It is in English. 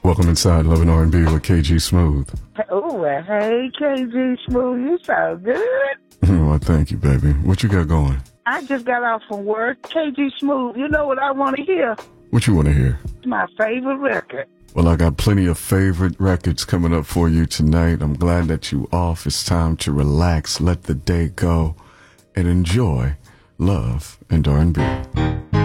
Welcome inside Love and R&B with KG Smooth. Oh, well, hey, KG Smooth, you sound good. Well, thank you, baby. What you got going? I just got off from work. KG Smooth, you know what I want to hear? What you want to hear? My favorite record. Well, I got plenty of favorite records coming up for you tonight. I'm glad that you off. It's time to relax, let the day go, and enjoy Love and R&B.